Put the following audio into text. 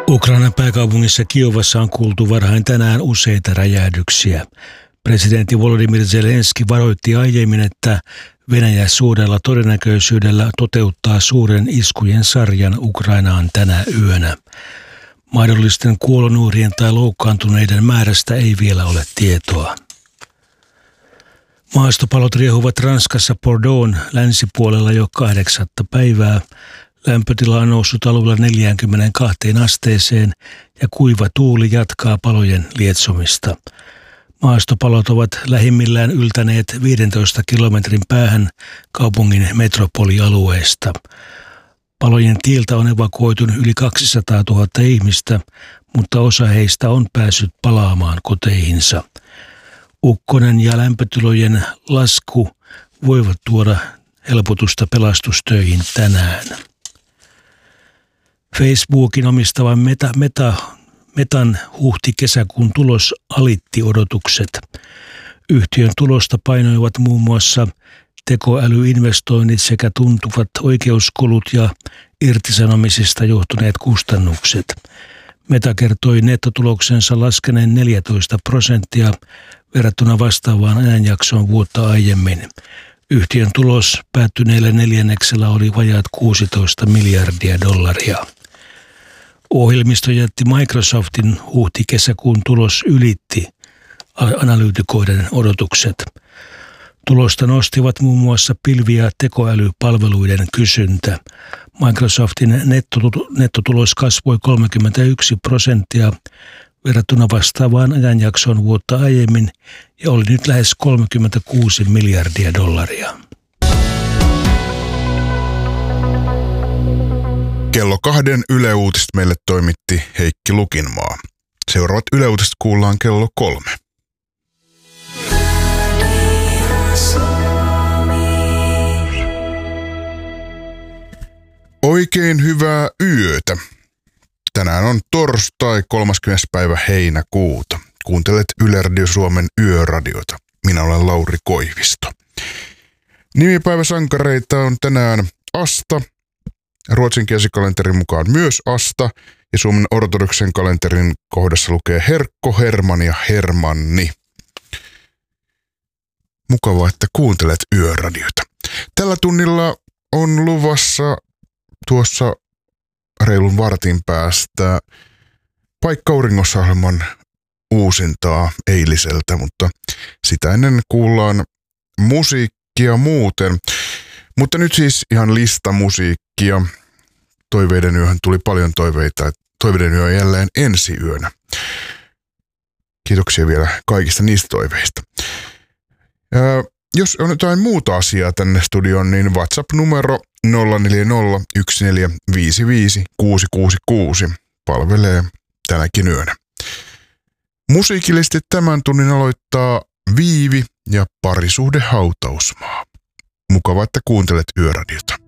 Ukrainan pääkaupungissa Kiovassa on kuultu varhain tänään useita räjähdyksiä. Presidentti Volodymyr Zelenskyi varoitti aiemmin, että Venäjä suurella todennäköisyydellä toteuttaa suuren iskujen sarjan Ukrainaan tänä yönä. Mahdollisten kuolonuhrien tai loukkaantuneiden määrästä ei vielä ole tietoa. Maastopalot riehuvat Ranskassa Bordeaux'n länsipuolella jo 8. päivää. Lämpötila on noussut alueella 42 asteeseen ja kuiva tuuli jatkaa palojen lietsomista. Maastopalot ovat lähimmillään yltäneet 15 kilometrin päähän kaupungin metropolialueesta. Palojen tiiltä on evakuoitu yli 200 000 ihmistä, mutta osa heistä on päässyt palaamaan koteihinsa. Ukkonen ja lämpötilojen lasku voivat tuoda helpotusta pelastustöihin tänään. Facebookin omistavan Metan huhti-kesäkuun tulos alitti odotukset. Yhtiön tulosta painoivat muun muassa tekoälyinvestoinnit sekä tuntuvat oikeuskulut ja irtisanomisista johtuneet kustannukset. Meta kertoi nettotuloksensa laskeneen 14% verrattuna vastaavaan ajanjaksoon vuotta aiemmin. Yhtiön tulos päättyneellä neljänneksellä oli vajaat $16 miljardia. Ohjelmistojätti Microsoftin huhti-kesäkuun tulos ylitti analyytikoiden odotukset. Tulosta nostivat muun muassa pilvi- ja tekoälypalveluiden kysyntä. Microsoftin nettotulos kasvoi 31% verrattuna vastaavaan ajanjaksoon vuotta aiemmin ja oli nyt lähes $36 miljardia. Kello 2 Yle Uutiset meille toimitti Heikki Lukinmaa. Seuraavat Yle Uutiset kuullaan kello 3. Oikein hyvää yötä. Tänään on torstai 30. päivä heinäkuuta. Kuuntelet Yle Radio Suomen yöradiota. Minä olen Lauri Koivisto. Nimipäiväsankareita on tänään Asta. Ruotsinkielisen kalenterin mukaan myös Asta ja Suomen ortodoksen kalenterin kohdassa lukee Herkko, Herman ja Hermanni. Mukavaa, että kuuntelet yöradiota. Tällä tunnilla on luvassa tuossa reilun vartin päästä Paikka Auringossa-ohjelman uusintaa eiliseltä, mutta sitä ennen kuullaan musiikkia muuten. Mutta nyt siis ihan listamusiikkia. Toiveiden yöhön tuli paljon toiveita. Toiveiden yö on jälleen ensi yönä. Kiitoksia vielä kaikista niistä toiveista. Jos on jotain muuta asiaa tänne studioon, niin WhatsApp-numero 040 palvelee tänäkin yönä. Musiikillisesti tämän tunnin aloittaa Viivi ja Parisuhde hautausmaa. Mukava, että kuuntelet yöradiota.